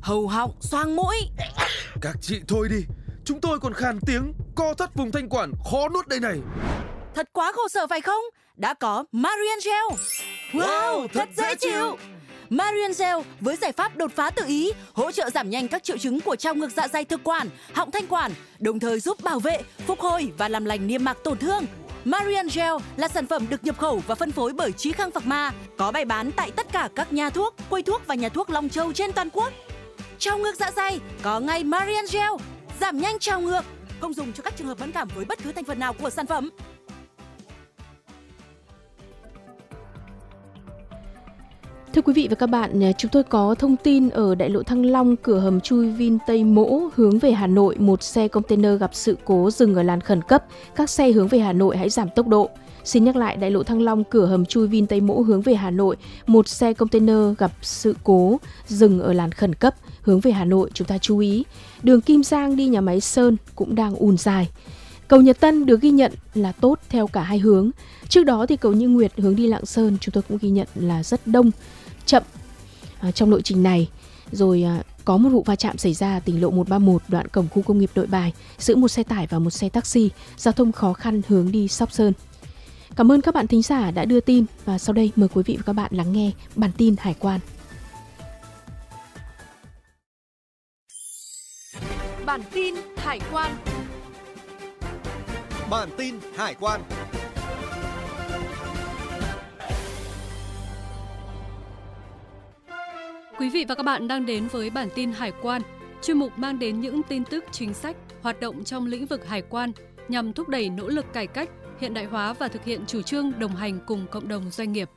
hầu họng, xoang mũi. Các chị thôi đi, chúng tôi còn khàn tiếng, co thắt vùng thanh quản, khó nuốt đây này. Thật quá khổ sở phải không? Đã có Marian Gel. Wow, thật dễ chịu. Marian Gel với giải pháp đột phá tự ý, hỗ trợ giảm nhanh các triệu chứng của trao ngược dạ dày thực quản, họng thanh quản, đồng thời giúp bảo vệ, phục hồi và làm lành niêm mạc tổn thương. Marian Gel là sản phẩm được nhập khẩu và phân phối bởi Chí Khang Pharma, có bày bán tại tất cả các nhà thuốc, quầy thuốc và nhà thuốc Long Châu trên toàn quốc. Trao ngược dạ dày có ngay Marian Gel, giảm nhanh trao ngược, không dùng cho các trường hợp mẫn cảm với bất cứ thành phần nào của sản phẩm. Thưa quý vị và các bạn, chúng tôi có thông tin ở đại lộ Thăng Long, cửa hầm chui Vin Tây Mỗ hướng về Hà Nội, một xe container gặp sự cố dừng ở làn khẩn cấp. Các xe hướng về Hà Nội hãy giảm tốc độ. Xin nhắc lại, đại lộ Thăng Long, cửa hầm chui Vin Tây Mỗ hướng về Hà Nội, một xe container gặp sự cố dừng ở làn khẩn cấp hướng về Hà Nội. Chúng ta chú ý, đường Kim Giang đi nhà máy Sơn cũng đang ùn dài. Cầu Nhật Tân được ghi nhận là tốt theo cả hai hướng. Trước đó thì cầu Như Nguyệt hướng đi Lạng Sơn chúng tôi cũng ghi nhận là rất đông, chậm trong lộ trình này. Rồi có một vụ va chạm xảy ra tỉnh lộ 131 đoạn cổng khu công nghiệp Nội Bài giữa một xe tải và một xe taxi, giao thông khó khăn hướng đi Sóc Sơn. Cảm ơn các bạn thính giả đã đưa tin và sau đây mời quý vị và các bạn lắng nghe bản tin hải quan. Bản tin hải quan. Bản tin hải quan. Quý vị và các bạn đang đến với bản tin hải quan, chuyên mục mang đến những tin tức, chính sách, hoạt động trong lĩnh vực hải quan nhằm thúc đẩy nỗ lực cải cách, hiện đại hóa và thực hiện chủ trương đồng hành cùng cộng đồng doanh nghiệp.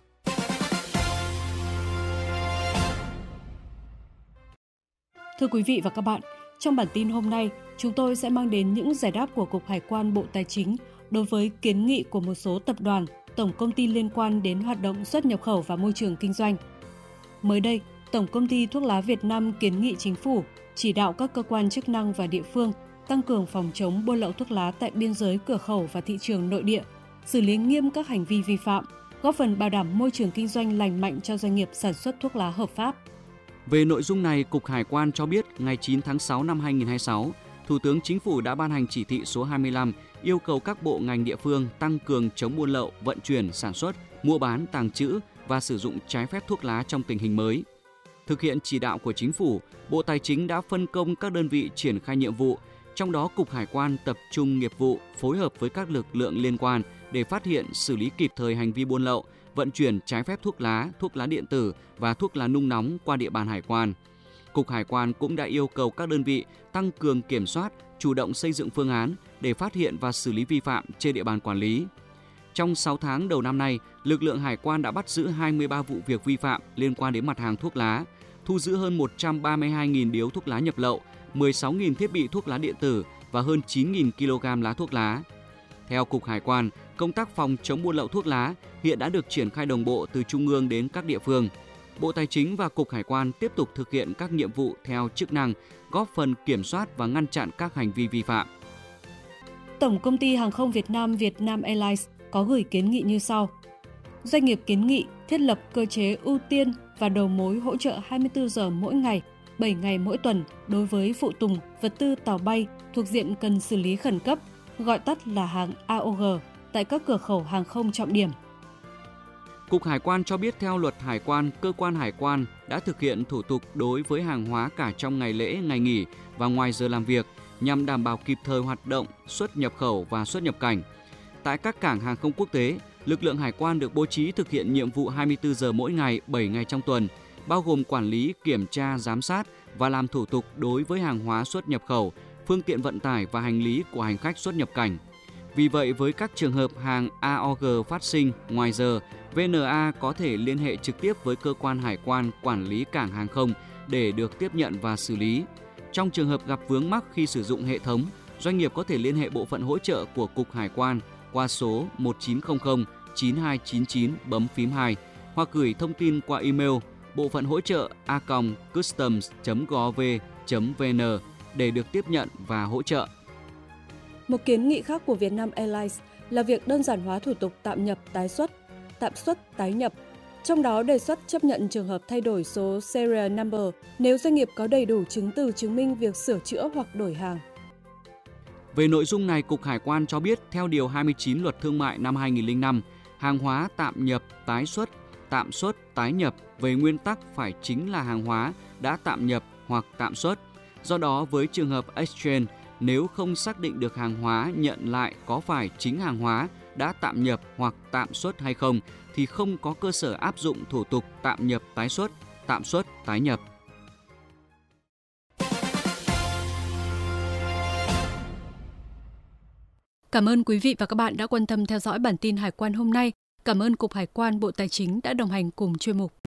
Thưa quý vị và các bạn, trong bản tin hôm nay, chúng tôi sẽ mang đến những giải đáp của Cục Hải quan Bộ Tài chính đối với kiến nghị của một số tập đoàn, tổng công ty liên quan đến hoạt động xuất nhập khẩu và môi trường kinh doanh. Mới đây, Tổng Công ty Thuốc lá Việt Nam kiến nghị Chính phủ chỉ đạo các cơ quan chức năng và địa phương tăng cường phòng chống buôn lậu thuốc lá tại biên giới, cửa khẩu và thị trường nội địa, xử lý nghiêm các hành vi vi phạm, góp phần bảo đảm môi trường kinh doanh lành mạnh cho doanh nghiệp sản xuất thuốc lá hợp pháp. Về nội dung này, Cục Hải quan cho biết ngày 9 tháng 6 năm 2026, Thủ tướng Chính phủ đã ban hành chỉ thị số 25 yêu cầu các bộ ngành địa phương tăng cường chống buôn lậu, vận chuyển, sản xuất, mua bán, tàng trữ và sử dụng trái phép thuốc lá trong tình hình mới. Thực hiện chỉ đạo của Chính phủ, Bộ Tài chính đã phân công các đơn vị triển khai nhiệm vụ, trong đó Cục Hải quan tập trung nghiệp vụ phối hợp với các lực lượng liên quan để phát hiện, xử lý kịp thời hành vi buôn lậu, vận chuyển trái phép thuốc lá điện tử và thuốc lá nung nóng qua địa bàn hải quan. Cục Hải quan cũng đã yêu cầu các đơn vị tăng cường kiểm soát, chủ động xây dựng phương án để phát hiện và xử lý vi phạm trên địa bàn quản lý. Trong 6 tháng đầu năm nay, lực lượng hải quan đã bắt giữ 23 vụ việc vi phạm liên quan đến mặt hàng thuốc lá, thu giữ hơn 132.000 điếu thuốc lá nhập lậu, 16.000 thiết bị thuốc lá điện tử và hơn 9.000 kg lá thuốc lá. Theo Cục Hải quan, công tác phòng chống buôn lậu thuốc lá hiện đã được triển khai đồng bộ từ trung ương đến các địa phương. Bộ Tài chính và Cục Hải quan tiếp tục thực hiện các nhiệm vụ theo chức năng, góp phần kiểm soát và ngăn chặn các hành vi vi phạm. Tổng Công ty Hàng không Việt Nam Vietnam Airlines có gửi kiến nghị như sau. Doanh nghiệp kiến nghị thiết lập cơ chế ưu tiên và đầu mối hỗ trợ 24 giờ mỗi ngày, 7 ngày mỗi tuần đối với phụ tùng, vật tư tàu bay thuộc diện cần xử lý khẩn cấp, gọi tắt là hàng AOG, tại các cửa khẩu hàng không trọng điểm. Cục Hải quan cho biết theo luật hải quan, cơ quan hải quan đã thực hiện thủ tục đối với hàng hóa cả trong ngày lễ, ngày nghỉ và ngoài giờ làm việc nhằm đảm bảo kịp thời hoạt động xuất nhập khẩu và xuất nhập cảnh. Tại các cảng hàng không quốc tế, lực lượng hải quan được bố trí thực hiện nhiệm vụ 24 giờ mỗi ngày, 7 ngày trong tuần, bao gồm quản lý, kiểm tra, giám sát và làm thủ tục đối với hàng hóa xuất nhập khẩu, phương tiện vận tải và hành lý của hành khách xuất nhập cảnh. Vì vậy, với các trường hợp hàng AOG phát sinh ngoài giờ, VNA có thể liên hệ trực tiếp với cơ quan hải quan quản lý cảng hàng không để được tiếp nhận và xử lý. Trong trường hợp gặp vướng mắc khi sử dụng hệ thống, doanh nghiệp có thể liên hệ bộ phận hỗ trợ của Cục Hải quan qua số 1900 9299 bấm phím 2 hoặc gửi thông tin qua email bộ phận hỗ trợ a.customs.gov.vn để được tiếp nhận và hỗ trợ. Một kiến nghị khác của Vietnam Airlines là việc đơn giản hóa thủ tục tạm nhập, tái xuất, tạm xuất, tái nhập. Trong đó đề xuất chấp nhận trường hợp thay đổi số serial number nếu doanh nghiệp có đầy đủ chứng từ chứng minh việc sửa chữa hoặc đổi hàng. Về nội dung này, Cục Hải quan cho biết theo Điều 29 Luật Thương mại năm 2005, hàng hóa tạm nhập, tái xuất, tạm xuất, tái nhập về nguyên tắc phải chính là hàng hóa đã tạm nhập hoặc tạm xuất. Do đó, với trường hợp exchange, nếu không xác định được hàng hóa nhận lại có phải chính hàng hóa đã tạm nhập hoặc tạm xuất hay không, thì không có cơ sở áp dụng thủ tục tạm nhập tái xuất, tạm xuất tái nhập. Cảm ơn quý vị và các bạn đã quan tâm theo dõi bản tin Hải quan hôm nay. Cảm ơn Cục Hải quan Bộ Tài chính đã đồng hành cùng chuyên mục.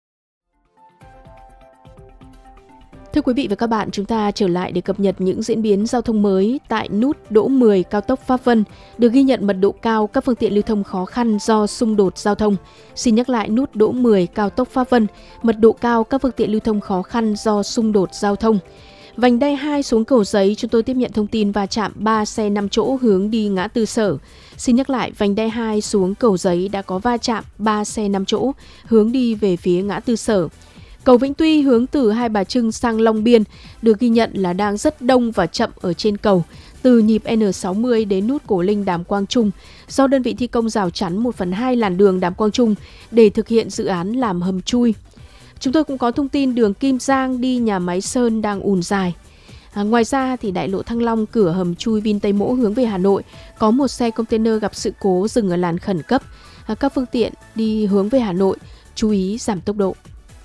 Thưa quý vị và các bạn, chúng ta trở lại để cập nhật những diễn biến giao thông mới tại nút đỗ 10 cao tốc Pháp Vân, được ghi nhận mật độ cao các phương tiện lưu thông khó khăn do xung đột giao thông. Xin nhắc lại nút đỗ 10 cao tốc Pháp Vân, mật độ cao các phương tiện lưu thông khó khăn do xung đột giao thông. Vành đai 2 xuống Cầu Giấy, chúng tôi tiếp nhận thông tin va chạm 3 xe 5 chỗ hướng đi ngã tư Sở. Xin nhắc lại, vành đai 2 xuống Cầu Giấy đã có va chạm 3 xe 5 chỗ hướng đi về phía ngã tư Sở. Cầu Vĩnh Tuy hướng từ Hai Bà Trưng sang Long Biên được ghi nhận là đang rất đông và chậm ở trên cầu, từ nhịp N60 đến nút Cổ Linh Đàm Quang Trung, do đơn vị thi công rào chắn 1/2 làn đường Đàm Quang Trung để thực hiện dự án làm hầm chui. Chúng tôi cũng có thông tin đường Kim Giang đi nhà máy Sơn đang ùn dài. Ngoài ra thì đại lộ Thăng Long cửa hầm chui Vin Tây Mỗ hướng về Hà Nội có một xe container gặp sự cố dừng ở làn khẩn cấp. Các phương tiện đi hướng về Hà Nội chú ý giảm tốc độ.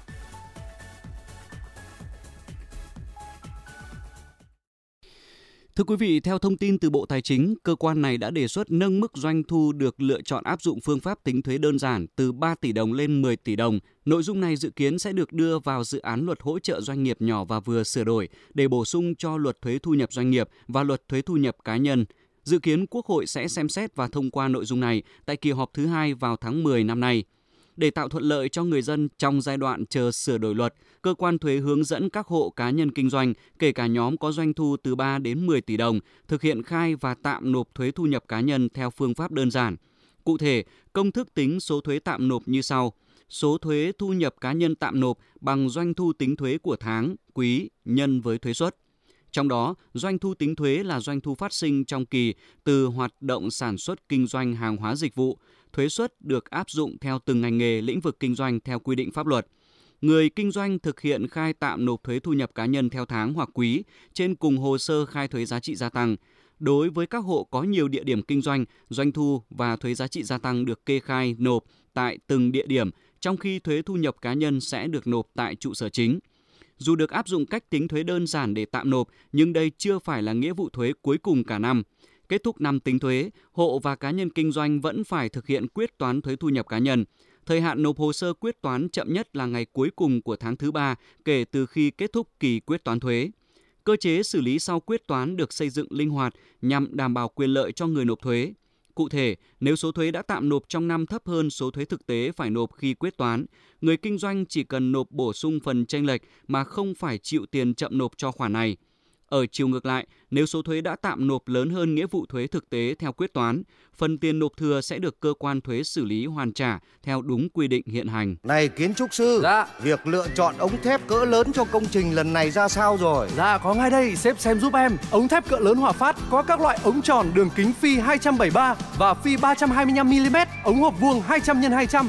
Thưa quý vị, theo thông tin từ Bộ Tài chính, cơ quan này đã đề xuất nâng mức doanh thu được lựa chọn áp dụng phương pháp tính thuế đơn giản từ 3 tỷ đồng lên 10 tỷ đồng. Nội dung này dự kiến sẽ được đưa vào dự án luật hỗ trợ doanh nghiệp nhỏ và vừa sửa đổi để bổ sung cho luật thuế thu nhập doanh nghiệp và luật thuế thu nhập cá nhân. Dự kiến Quốc hội sẽ xem xét và thông qua nội dung này tại kỳ họp thứ 2 vào tháng 10 năm nay. Để tạo thuận lợi cho người dân trong giai đoạn chờ sửa đổi luật, cơ quan thuế hướng dẫn các hộ cá nhân kinh doanh, kể cả nhóm có doanh thu từ 3 đến 10 tỷ đồng, thực hiện khai và tạm nộp thuế thu nhập cá nhân theo phương pháp đơn giản. Cụ thể, công thức tính số thuế tạm nộp như sau. Số thuế thu nhập cá nhân tạm nộp bằng doanh thu tính thuế của tháng, quý nhân với thuế suất. Trong đó, doanh thu tính thuế là doanh thu phát sinh trong kỳ từ hoạt động sản xuất kinh doanh hàng hóa dịch vụ. Thuế suất được áp dụng theo từng ngành nghề, lĩnh vực kinh doanh theo quy định pháp luật. Người kinh doanh thực hiện khai tạm nộp thuế thu nhập cá nhân theo tháng hoặc quý trên cùng hồ sơ khai thuế giá trị gia tăng. Đối với các hộ có nhiều địa điểm kinh doanh, doanh thu và thuế giá trị gia tăng được kê khai nộp tại từng địa điểm, trong khi thuế thu nhập cá nhân sẽ được nộp tại trụ sở chính. Dù được áp dụng cách tính thuế đơn giản để tạm nộp, nhưng đây chưa phải là nghĩa vụ thuế cuối cùng cả năm. Kết thúc năm tính thuế, hộ và cá nhân kinh doanh vẫn phải thực hiện quyết toán thuế thu nhập cá nhân. Thời hạn nộp hồ sơ quyết toán chậm nhất là ngày cuối cùng của tháng thứ 3 kể từ khi kết thúc kỳ quyết toán thuế. Cơ chế xử lý sau quyết toán được xây dựng linh hoạt nhằm đảm bảo quyền lợi cho người nộp thuế. Cụ thể, nếu số thuế đã tạm nộp trong năm thấp hơn số thuế thực tế phải nộp khi quyết toán, người kinh doanh chỉ cần nộp bổ sung phần chênh lệch mà không phải chịu tiền chậm nộp cho khoản này. Ở chiều ngược lại, nếu số thuế đã tạm nộp lớn hơn nghĩa vụ thuế thực tế theo quyết toán, phần tiền nộp thừa sẽ được cơ quan thuế xử lý hoàn trả theo đúng quy định hiện hành. Này kiến trúc sư, việc lựa chọn ống thép cỡ lớn cho công trình lần này ra sao rồi? Dạ có ngay đây, sếp xem giúp em. Ống thép cỡ lớn Hòa Phát có các loại ống tròn đường kính phi 273 và phi 325mm, ống hộp vuông 200x200,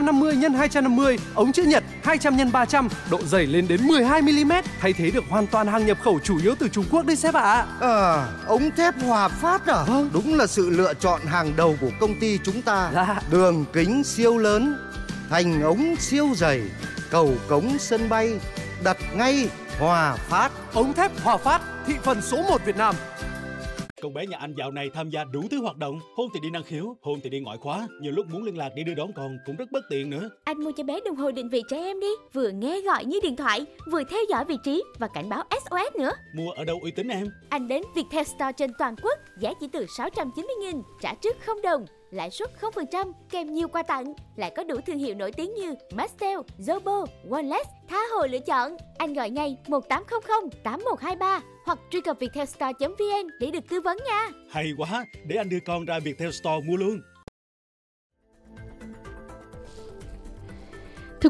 250x250, ống chữ nhật 200x300, độ dày lên đến 12mm, thay thế được hoàn toàn hàng nhập khẩu chủ yếu từ Trung Quốc đấy sếp ạ. Ống thép Hòa Phát à? Vâng. Đúng là sự lựa chọn hàng đầu của công ty chúng ta. Dạ. Đường kính siêu lớn, thành ống siêu dày, cầu cống sân bay, đặt ngay Hòa Phát. Ống thép Hòa Phát, thị phần số 1 Việt Nam. Con bé nhà anh dạo này tham gia đủ thứ hoạt động, hôm thì đi năng khiếu, hôm thì đi ngoại khóa, nhiều lúc muốn liên lạc để đưa đón con cũng rất bất tiện nữa. Anh mua cho bé đồng hồ định vị trẻ em đi, vừa nghe gọi như điện thoại, vừa theo dõi vị trí và cảnh báo SOS nữa. Mua ở đâu uy tín em? Anh đến Viettel Store trên toàn quốc, giá chỉ từ 690.000, trả trước 0 đồng, lãi suất 0%, kèm nhiều quà tặng, lại có đủ thương hiệu nổi tiếng như Mastel, Zobo, Wallace, tha hồ lựa chọn. Anh gọi ngay 1800 8123 hoặc truy cập viettelstore.vn để được tư vấn nha. Hay quá, để anh đưa con ra Viettel Store mua luôn.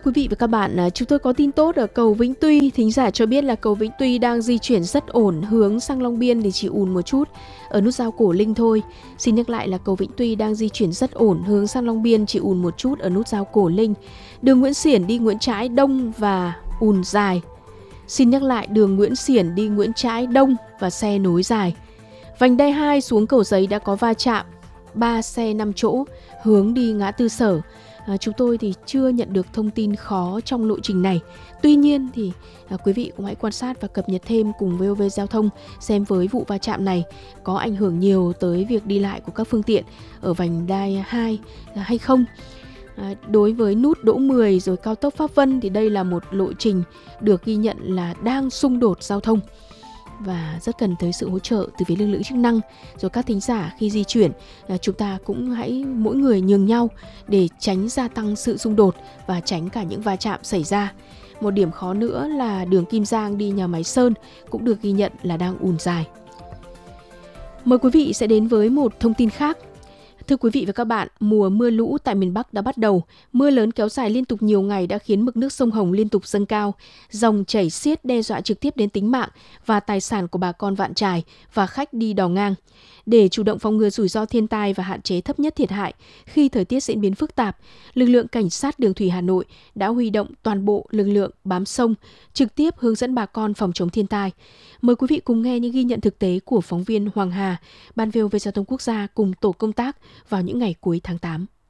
quý vị và các bạn, chúng tôi có tin tốt ở cầu Vĩnh Tuy. Thính giả cho biết là cầu Vĩnh Tuy đang di chuyển rất ổn, hướng sang Long Biên thì chỉ ùn một chút ở nút giao Cổ Linh thôi. Xin nhắc lại là cầu Vĩnh Tuy đang di chuyển rất ổn, hướng sang Long Biên chỉ ùn một chút ở nút giao Cổ Linh. Đường Nguyễn Xiển đi Nguyễn Trãi đông và ùn dài. Xin nhắc lại, đường Nguyễn Xiển đi Nguyễn Trãi đông và xe nối dài. Vành đai 2 xuống Cầu Giấy đã có va chạm 3 xe 5 chỗ hướng đi ngã tư Sở. Chúng tôi thì chưa nhận được thông tin khó trong lộ trình này. Tuy nhiên thì quý vị cũng hãy quan sát và cập nhật thêm cùng VOV Giao thông xem với vụ va chạm này có ảnh hưởng nhiều tới việc đi lại của các phương tiện ở vành đai 2 hay không. Đối với nút Đỗ 10 rồi cao tốc Pháp Vân thì đây là một lộ trình được ghi nhận là đang xung đột giao thông và rất cần tới sự hỗ trợ từ phía lực lượng chức năng. Rồi các thính giả khi di chuyển, chúng ta cũng hãy mỗi người nhường nhau để tránh gia tăng sự xung đột và tránh cả những va chạm xảy ra. Một điểm khó nữa là đường Kim Giang đi nhà máy Sơn cũng được ghi nhận là đang ùn dài. Mời quý vị sẽ đến với một thông tin khác. Thưa quý vị và các bạn, mùa mưa lũ tại miền Bắc đã bắt đầu. Mưa lớn kéo dài liên tục nhiều ngày đã khiến mực nước sông Hồng liên tục dâng cao. Dòng chảy xiết đe dọa trực tiếp đến tính mạng và tài sản của bà con Vạn Trài và khách đi đò ngang. Để chủ động phòng ngừa rủi ro thiên tai và hạn chế thấp nhất thiệt hại khi thời tiết diễn biến phức tạp, lực lượng cảnh sát đường thủy Hà Nội đã huy động toàn bộ lực lượng bám sông, trực tiếp hướng dẫn bà con phòng chống thiên tai. Mời quý vị cùng nghe những ghi nhận thực tế của phóng viên Hoàng Hà, Ban VOV Giao thông Quốc gia cùng tổ công tác vào những ngày cuối tháng 8.